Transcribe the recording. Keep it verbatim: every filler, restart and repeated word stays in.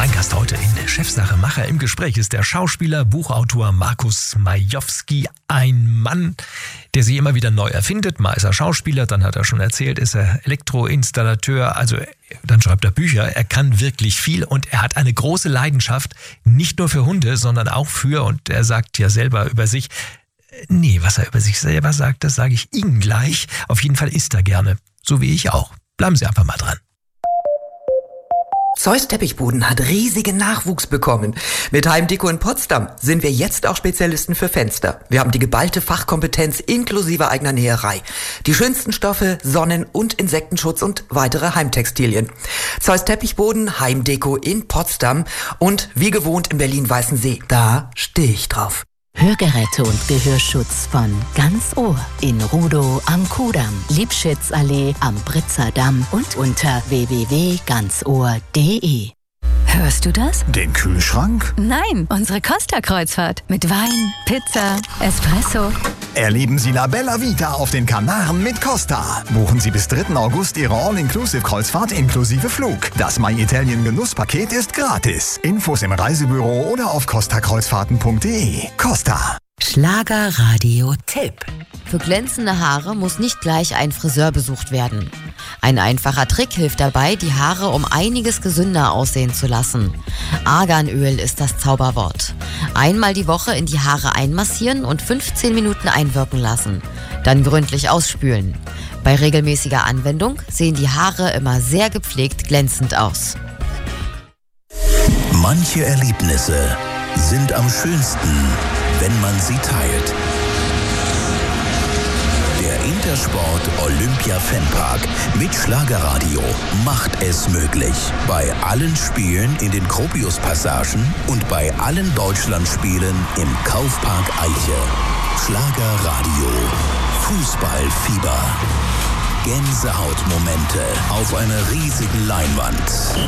Mein Gast heute in Chefsache Macher im Gespräch ist der Schauspieler, Buchautor Markus Majowski. Ein Mann, der sich immer wieder neu erfindet. Mal ist er Schauspieler, dann hat er schon erzählt, ist er Elektroinstallateur, also dann schreibt er Bücher. Er kann wirklich viel und er hat eine große Leidenschaft, nicht nur für Hunde, sondern auch für, und er sagt ja selber über sich, nee, was er über sich selber sagt, das sage ich Ihnen gleich. Auf jeden Fall isst er gerne, so wie ich auch. Bleiben Sie einfach mal dran. Zeus Teppichboden hat riesigen Nachwuchs bekommen. Mit Heimdeko in Potsdam sind wir jetzt auch Spezialisten für Fenster. Wir haben die geballte Fachkompetenz inklusive eigener Näherei. Die schönsten Stoffe, Sonnen- und Insektenschutz und weitere Heimtextilien. Zeus Teppichboden, Heimdeko in Potsdam und wie gewohnt in Berlin-Weißensee. Da stehe ich drauf. Hörgeräte und Gehörschutz von Ganz Ohr in Rudow am Kudamm, Liebschitzallee am Britzer Damm und unter w w w punkt ganz ohr punkt d e. Hörst du das? Den Kühlschrank? Nein, unsere Costa-Kreuzfahrt. Mit Wein, Pizza, Espresso. Erleben Sie La Bella Vita auf den Kanaren mit Costa. Buchen Sie bis dritten August Ihre All-Inclusive-Kreuzfahrt inklusive Flug. Das My Italien Genusspaket ist gratis. Infos im Reisebüro oder auf costa kreuzfahrten punkt d e. Costa. Schlagerradio-Tipp. Für glänzende Haare muss nicht gleich ein Friseur besucht werden. Ein einfacher Trick hilft dabei, die Haare um einiges gesünder aussehen zu lassen. Arganöl ist das Zauberwort. Einmal die Woche in die Haare einmassieren und fünfzehn Minuten einwirken lassen. Dann gründlich ausspülen. Bei regelmäßiger Anwendung sehen die Haare immer sehr gepflegt glänzend aus. Manche Erlebnisse sind am schönsten, wenn man sie teilt. Der Intersport Olympia Fanpark mit Schlagerradio macht es möglich. Bei allen Spielen in den Gropius-Passagen und bei allen Deutschlandspielen im Kaufpark Eiche. Schlagerradio. Fußballfieber. Gänsehautmomente auf einer riesigen Leinwand.